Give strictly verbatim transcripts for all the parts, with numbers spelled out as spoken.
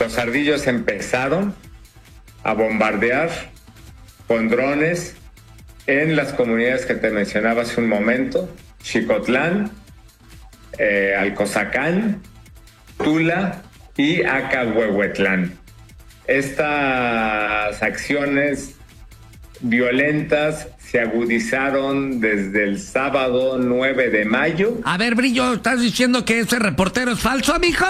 los ardillos empezaron a bombardear con drones en las comunidades que te mencionaba hace un momento: Xicotlán, eh, Alcozacán, Tula y Acahuehuetlán. Estas acciones violentas se agudizaron desde el sábado nueve de mayo. A ver, Brillo, ¿estás diciendo que ese reportero es falso, amigo?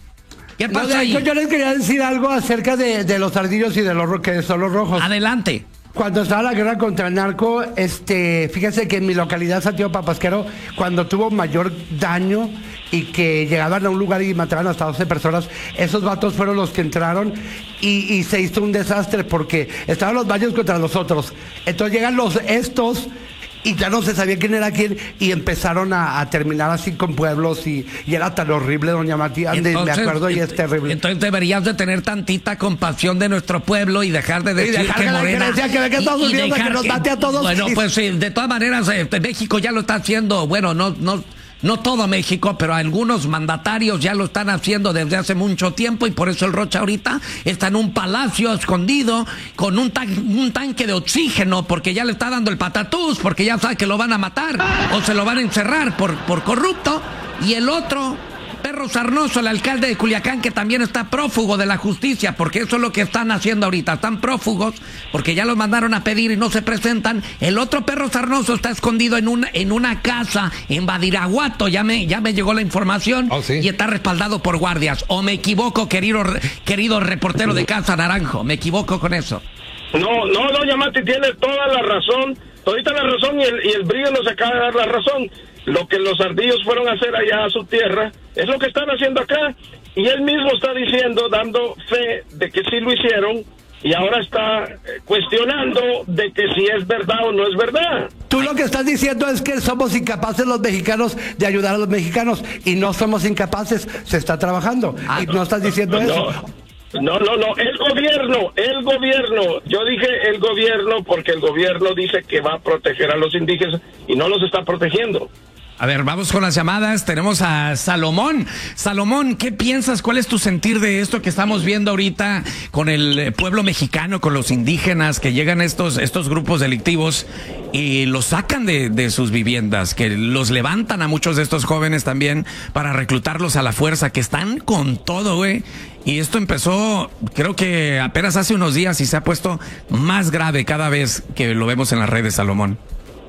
¿Qué pasa no, ahí? Yo, yo les quería decir algo acerca de, de los ardillos y de los que son los rojos. Adelante. Cuando estaba la guerra contra el narco, este, fíjense que en mi localidad, Santiago Papasquero, cuando tuvo mayor daño y que llegaban a un lugar y mataban hasta doce personas, esos vatos fueron los que entraron y, y se hizo un desastre porque estaban los baños contra los otros. Entonces llegan los estos y ya no se sabía quién era quién y empezaron a, a terminar así con pueblos y, y era tan horrible, doña Matías, entonces, me acuerdo y es terrible. Entonces deberías de tener tantita compasión de nuestro pueblo y dejar de decir dejar que que Morena que, que, que Estados Unidos que nos mate a todos. Bueno, pues sí, de todas maneras eh, México ya lo está haciendo, bueno, no no No todo México, pero algunos mandatarios ya lo están haciendo desde hace mucho tiempo y por eso el Rocha ahorita está en un palacio escondido con un, tan, un tanque de oxígeno porque ya le está dando el patatús, porque ya sabe que lo van a matar o se lo van a encerrar por, por corrupto. Y el otro, Perro Sarnoso, el alcalde de Culiacán, que también está prófugo de la justicia, porque eso es lo que están haciendo ahorita, están prófugos, porque ya los mandaron a pedir y no se presentan. El otro Perro Sarnoso está escondido en una, en una casa en Badiraguato, ya me, ya me llegó la información, oh, sí. Y está respaldado por guardias. ¿O me equivoco, querido, querido reportero de Casa Naranjo? ¿Me equivoco con eso? No, no, doña Mati, tiene toda la razón, todita la razón, y el, y el Brillo nos acaba de dar la razón. Lo que los ardillos fueron a hacer allá a su tierra es lo que están haciendo acá, y él mismo está diciendo, dando fe de que sí lo hicieron, y ahora está cuestionando de que si es verdad o no es verdad. Tú lo que estás diciendo es que somos incapaces los mexicanos de ayudar a los mexicanos, y no somos incapaces, se está trabajando, ah, y no estás diciendo no, eso. No, no, no, el gobierno, el gobierno, yo dije el gobierno porque el gobierno dice que va a proteger a los indígenas y no los está protegiendo. A ver, vamos con las llamadas. Tenemos a Salomón. Salomón, ¿qué piensas? ¿Cuál es tu sentir de esto que estamos viendo ahorita con el pueblo mexicano, con los indígenas, que llegan estos, estos grupos delictivos y los sacan de, de sus viviendas, que los levantan a muchos de estos jóvenes también para reclutarlos a la fuerza, que están con todo, güey? Y esto empezó, creo que apenas hace unos días y se ha puesto más grave cada vez que lo vemos en las redes, Salomón.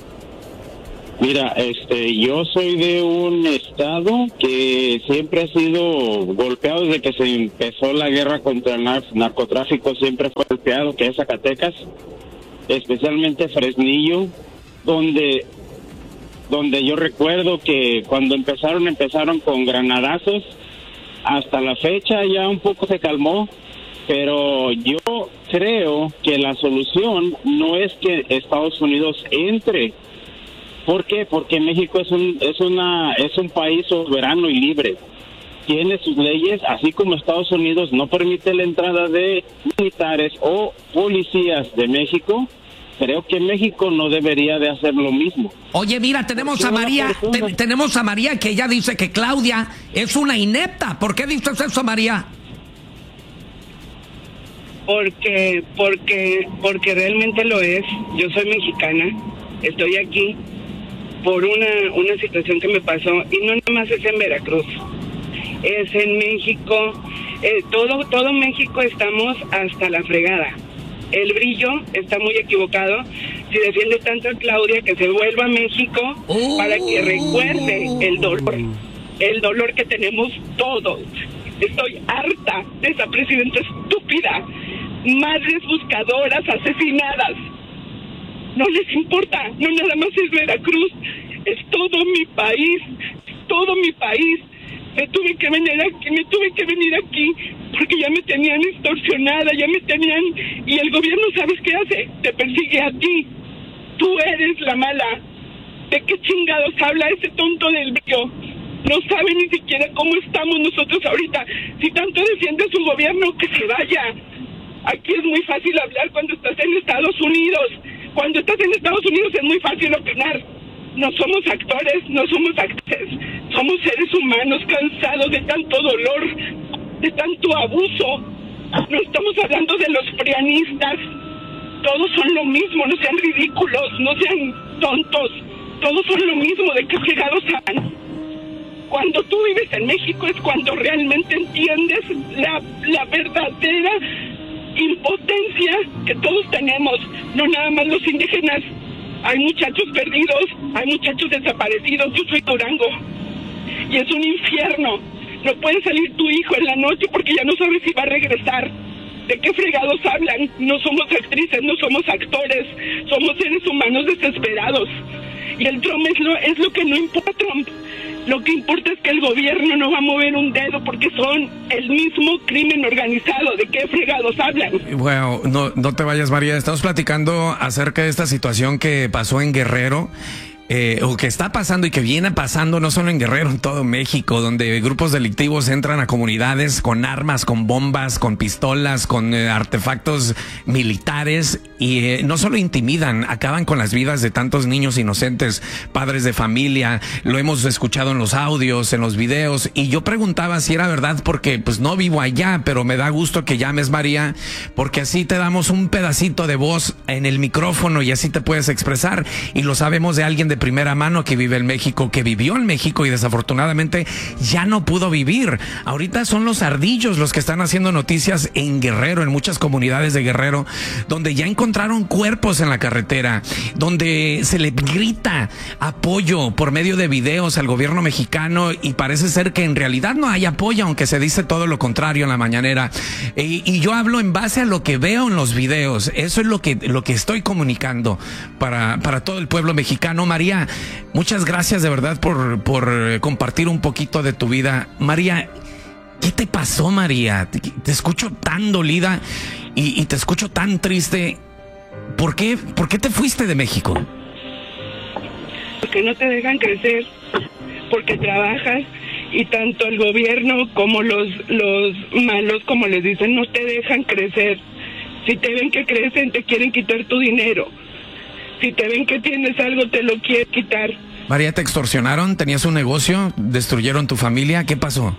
Mira, este, yo soy de un estado que siempre ha sido golpeado desde que se empezó la guerra contra el nar- narcotráfico, siempre fue golpeado, que es Zacatecas, especialmente Fresnillo, donde, donde yo recuerdo que cuando empezaron, empezaron con granadazos, hasta la fecha ya un poco se calmó, pero yo creo que la solución no es que Estados Unidos entre. ¿Por qué? Porque México es un es una es un país soberano y libre. Tiene sus leyes, así como Estados Unidos no permite la entrada de militares o policías de México. Creo que México no debería de hacer lo mismo. Oye, mira, tenemos a María, te, tenemos a María que ella dice que Claudia es una inepta. ¿Por qué dices eso, María? Porque porque porque realmente lo es. Yo soy mexicana, estoy aquí por una, una situación que me pasó, y no nada más es en Veracruz, es en México, eh, todo, todo México estamos hasta la fregada. El Brillo está muy equivocado si defiende tanto a Claudia, que se vuelva a México oh. para que recuerde el dolor, el dolor que tenemos todos. Estoy harta de esa presidenta estúpida, madres buscadoras asesinadas. No les importa, no nada más es Veracruz, es todo mi país, todo mi país. Me tuve que venir aquí, me tuve que venir aquí porque ya me tenían extorsionada, ya me tenían, y el gobierno, ¿sabes qué hace? Te persigue a ti. Tú eres la mala. ¿De qué chingados habla ese tonto del Brillo? No sabe ni siquiera cómo estamos nosotros ahorita. Si tanto defiende su gobierno, que se vaya. Aquí es muy fácil hablar cuando estás en Estados Unidos. Cuando estás en Estados Unidos es muy fácil opinar. No somos actores, no somos actores. Somos seres humanos cansados de tanto dolor. de tanto abuso. No estamos hablando de los prianistas. Todos son lo mismo, no sean ridículos, no sean tontos. Todos son lo mismo, ¿de qué fregados hablan? Cuando tú vives en México es cuando realmente entiendes la, la verdadera impotencia que todos tenemos, no nada más los indígenas. Hay muchachos perdidos, hay muchachos desaparecidos. Yo soy Durango y es un infierno. No puede salir tu hijo en la noche porque ya no sabes si va a regresar. ¿De qué fregados hablan? No somos actrices, no somos actores, somos seres humanos desesperados. Y el Trump es lo, es lo que no importa, Trump. Lo que importa es que el gobierno no va a mover un dedo porque son el mismo crimen organizado. ¿De qué fregados hablan? Bueno, no, no te vayas, María. Estamos platicando acerca de esta situación que pasó en Guerrero. Eh, o que está pasando y que viene pasando no solo en Guerrero, en todo México, donde grupos delictivos entran a comunidades con armas, con bombas, con pistolas, con eh, artefactos militares y eh, no solo intimidan, acaban con las vidas de tantos niños inocentes, padres de familia. Lo hemos escuchado en los audios, en los videos, y yo preguntaba si era verdad porque pues no vivo allá, pero me da gusto que llames, María, porque así te damos un pedacito de voz en el micrófono y así te puedes expresar, y lo sabemos de alguien de primera mano que vive en México, que vivió en México y desafortunadamente ya no pudo vivir. Ahorita son los ardillos los que están haciendo noticias en Guerrero, en muchas comunidades de Guerrero, donde ya encontraron cuerpos en la carretera, donde se le grita apoyo por medio de videos al gobierno mexicano y parece ser que en realidad no hay apoyo, aunque se dice todo lo contrario en la mañanera. Y, y yo hablo en base a lo que veo en los videos. Eso es lo que, lo que estoy comunicando para, para todo el pueblo mexicano. María, muchas gracias de verdad por, por compartir un poquito de tu vida. María, ¿qué te pasó, María? Te, te escucho tan dolida y, y te escucho tan triste. ¿Por qué, ¿Por qué te fuiste de México? Porque no te dejan crecer, porque trabajas y tanto el gobierno como los, los malos, como les dicen, no te dejan crecer. Si te ven que crecen, te quieren quitar tu dinero. Si te ven que tienes algo, te lo quieren quitar. María, ¿te extorsionaron? ¿Tenías un negocio? ¿Destruyeron tu familia? ¿Qué pasó?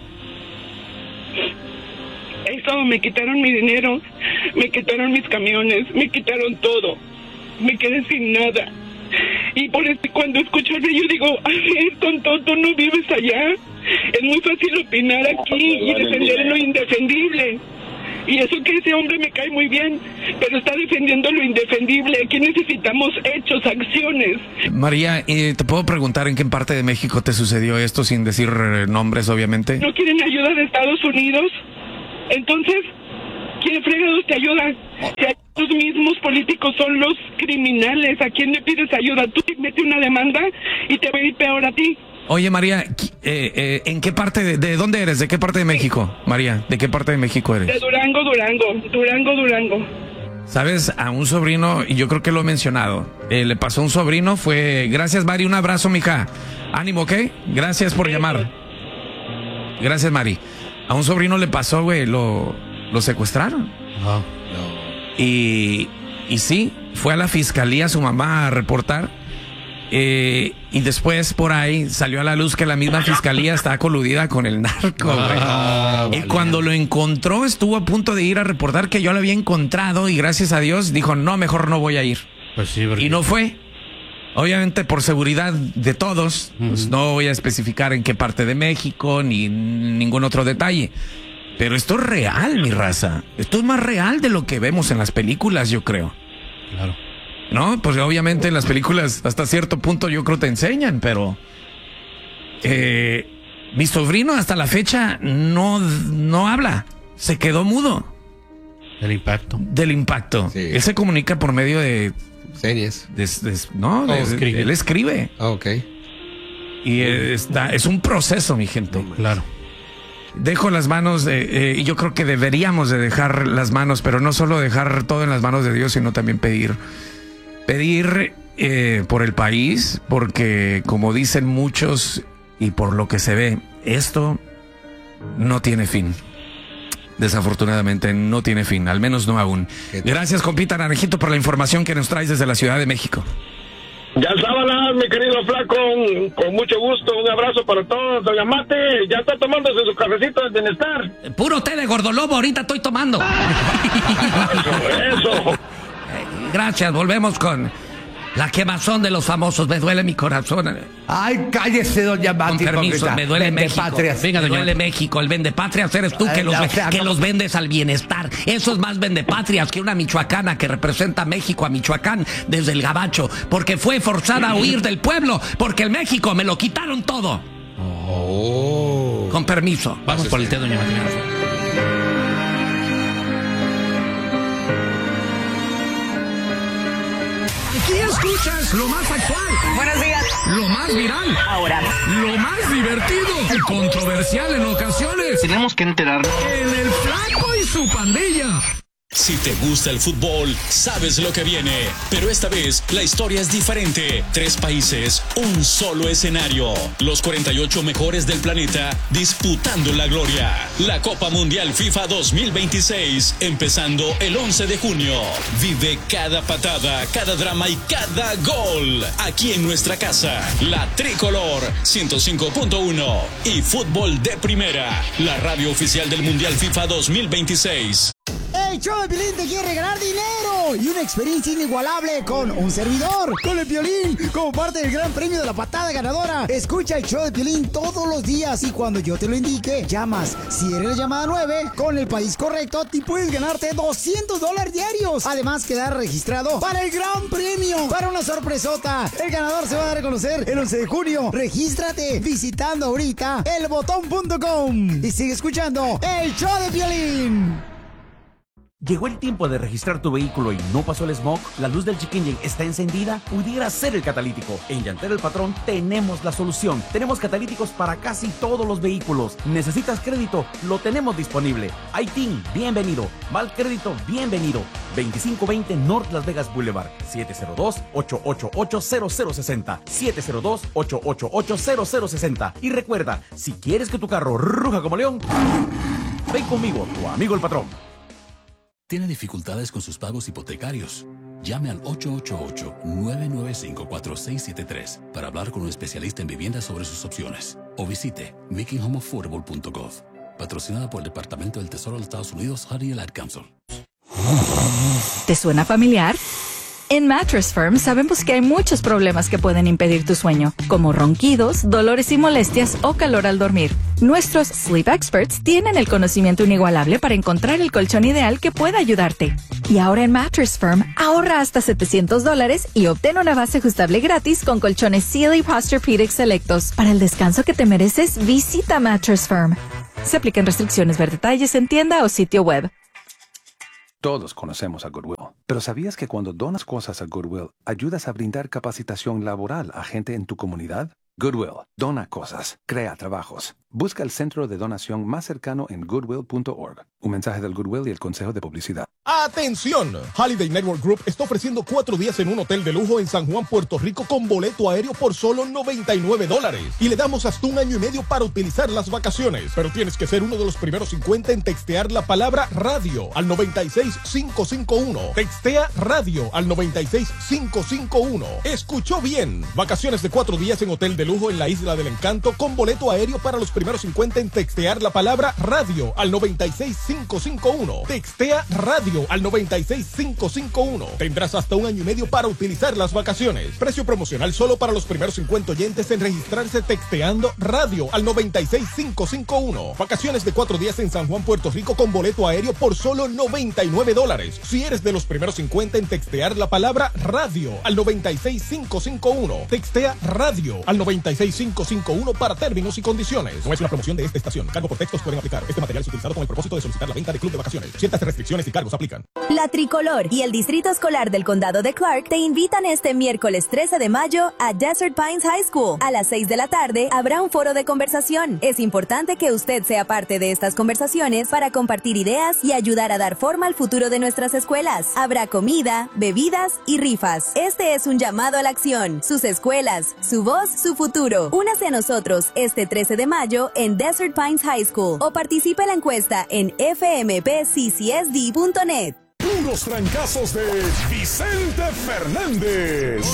Eso, me quitaron mi dinero, me quitaron mis camiones, me quitaron todo. Me quedé sin nada. Y por eso cuando escucho el yo digo, ay, tonto, tú no vives allá. Es muy fácil opinar aquí y defender lo indefendible. Y eso que ese hombre me cae muy bien, pero está defendiendo lo indefendible. Aquí necesitamos hechos, acciones. María, ¿te puedo preguntar en qué parte de México te sucedió esto sin decir nombres, obviamente? ¿No quieren ayuda de Estados Unidos? Entonces, ¿quién fregados te ayuda? Si los mismos políticos son los criminales, ¿a quién le pides ayuda? Tú te metes una demanda y te va a ir peor a ti. Oye, María, eh, eh, ¿en qué parte, de, de dónde eres? ¿De qué parte de México, María? ¿De qué parte de México eres? De Durango, Durango, Durango, Durango. Sabes, a un sobrino, y yo creo que lo he mencionado, eh, le pasó a un sobrino, fue... Gracias, Mari, un abrazo, mija. Ánimo, ¿ok? Gracias por llamar. Gracias, Mari. A un sobrino le pasó, güey, lo, lo secuestraron. No, no. Y, y sí, fue a la fiscalía su mamá a reportar. Eh, y después por ahí salió a la luz que la misma fiscalía está coludida con el narco, Ah, güey. Y vale. cuando lo encontró estuvo a punto de ir a reportar que yo lo había encontrado y gracias a Dios dijo, no, mejor no voy a ir. Pues sí, porque... Y no fue. Obviamente por seguridad de todos, pues no voy a especificar en qué parte de México ni ningún otro detalle. Pero esto es real, mi raza. Esto es más real de lo que vemos en las películas, yo creo. Claro. No, pues obviamente en las películas hasta cierto punto yo creo te enseñan, pero eh, mi sobrino hasta la fecha no, no habla, se quedó mudo. El impacto. Del impacto. Sí. Él se comunica por medio de... Series. de- de- no, Oh, de- escribe. él escribe. Ah, ok. Y eh, está, es un proceso, mi gente. Claro. Dejo las manos de, eh, y yo creo que deberíamos de dejar las manos, pero no solo dejar todo en las manos de Dios, sino también pedir. Pedir eh, por el país, porque como dicen muchos y por lo que se ve, esto no tiene fin. Desafortunadamente no tiene fin, al menos no aún. ¿Qué tal? Gracias, compita Naranjito, por la información que nos traes desde la Ciudad de México. Ya sábanas, mi querido flaco, con mucho gusto, un abrazo para todos. Doña Mate, ya está tomándose su cafecito de bienestar. Puro té de gordolobo, ahorita estoy tomando. Eso, eso. Gracias, volvemos con la quemazón de los famosos. Me duele mi corazón. Ay, cállese, doña Mati. Con permiso, hipócrita. me duele Vende México. patrias. Venga, me doña duele Mati. México. El vendepatrias eres tú que, Ay, los, o ve- sea, que no- los vendes al bienestar. Eso es más vendepatrias que una michoacana que representa a México, a Michoacán, desde el gabacho. Porque fue forzada a huir del pueblo. Porque el México me lo quitaron todo. Oh. Con permiso. Vamos por el té, doña Mati. Aquí escuchas lo más actual. Buenos días. Lo más viral. Ahora, Lo más divertido y controversial en ocasiones. Tenemos que enterar. En el Flaco y su pandilla. Si te gusta el fútbol, sabes lo que viene. Pero esta vez la historia es diferente. Tres países, un solo escenario. Los cuarenta y ocho mejores del planeta disputando la gloria. La Copa Mundial FIFA dos mil veintiséis, empezando el once de junio. Vive cada patada, cada drama y cada gol. Aquí en nuestra casa, la Tricolor ciento cinco punto uno y Fútbol de Primera, la radio oficial del Mundial FIFA dos mil veintiséis. El show de Piolín te quiere regalar dinero y una experiencia inigualable con un servidor, con el Piolín, como parte del gran premio de la patada ganadora. Escucha el show de Piolín todos los días y cuando yo te lo indique, llamas. Si eres la llamada nueve, con el país correcto, te puedes ganarte doscientos dólares diarios. Además, quedar registrado para el gran premio, para una sorpresota. El ganador se va a dar a conocer el once de junio. Regístrate visitando ahorita el botón punto com y sigue escuchando el show de Piolín. ¿Llegó el tiempo de registrar tu vehículo y no pasó el smog? ¿La luz del check engine está encendida? Pudiera ser el catalítico. En Llantero El Patrón tenemos la solución. Tenemos catalíticos para casi todos los vehículos. ¿Necesitas crédito? Lo tenemos disponible. I T I N, bienvenido. Mal crédito, bienvenido. veinticinco veinte North Las Vegas Boulevard. siete cero dos, ocho ocho ocho, cero cero seis cero. siete cero dos, ocho ocho ocho, cero cero seis cero. Y recuerda, si quieres que tu carro ruja como león, ven conmigo, tu amigo el patrón. ¿Tiene dificultades con sus pagos hipotecarios? Llame al ocho ocho ocho, nueve nueve cinco, cuatro seis siete tres para hablar con un especialista en vivienda sobre sus opciones. O visite making home affordable punto gov. Patrocinada por el Departamento del Tesoro de los Estados Unidos, Honey and Ad Council. ¿Te suena familiar? En Mattress Firm sabemos que hay muchos problemas que pueden impedir tu sueño, como ronquidos, dolores y molestias o calor al dormir. Nuestros Sleep Experts tienen el conocimiento inigualable para encontrar el colchón ideal que pueda ayudarte. Y ahora en Mattress Firm, ahorra hasta setecientos dólares y obtén una base ajustable gratis con colchones Sealy Posturepedic selectos. Para el descanso que te mereces, visita Mattress Firm. Se aplican restricciones, ver detalles en tienda o sitio web. Todos conocemos a Goodwill, pero ¿sabías que cuando donas cosas a Goodwill, ayudas a brindar capacitación laboral a gente en tu comunidad? Goodwill, dona cosas, crea trabajos. Busca el centro de donación más cercano en goodwill punto org. Un mensaje del Goodwill y el Consejo de Publicidad. ¡Atención! Holiday Network Group está ofreciendo cuatro días en un hotel de lujo en San Juan, Puerto Rico con boleto aéreo por solo noventa y nueve dólares. Y le damos hasta un año y medio para utilizar las vacaciones. Pero tienes que ser uno de los primeros cincuenta en textear la palabra radio al noventa y seis cinco cinco uno. Textea radio al noventa y seis cinco cinco uno. Escuchó bien. Vacaciones de cuatro días en hotel de lujo en la Isla del Encanto con boleto aéreo para los primeros cincuenta en textear la palabra radio al noventa y seis cinco cinco uno. Textea radio al noventa y seis cinco cinco uno. Tendrás hasta un año y medio para utilizar las vacaciones. Precio promocional solo para los primeros cincuenta oyentes en registrarse texteando radio al noventa y seis cinco cinco uno. Vacaciones de cuatro días en San Juan, Puerto Rico con boleto aéreo por solo noventa y nueve dólares. Si eres de los primeros cincuenta en textear la palabra radio al noventa y seis cinco cinco uno. Textea radio al noventa y seis cinco cinco uno para términos y condiciones. No es una promoción de esta estación. Cargo por textos pueden aplicar. Este material es utilizado con el propósito de solicitar la venta de club de vacaciones. Ciertas restricciones y cargos aplican. La Tricolor y el Distrito Escolar del Condado de Clark te invitan este miércoles trece de mayo a Desert Pines High School. A las seis de la tarde habrá un foro de conversación. Es importante que usted sea parte de estas conversaciones para compartir ideas y ayudar a dar forma al futuro de nuestras escuelas. Habrá comida, bebidas y rifas. Este es un llamado a la acción. Sus escuelas, su voz, su futuro. Únase a nosotros este trece de mayo en Desert Pines High School o participe en la encuesta en f m p c c s d punto net. Puros trancazos de Vicente Fernández.